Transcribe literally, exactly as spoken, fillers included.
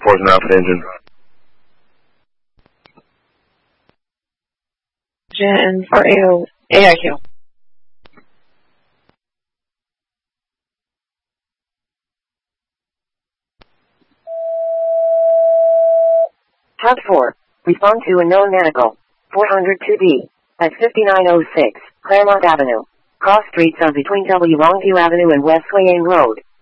four is an Alpha engine. Gen for A O, A I Q. Hub four. Respond to a known medical. four hundred two B. At fifty-nine oh six, Claremont Avenue. Cross streets on between W. Longview Avenue and West Wayne Road.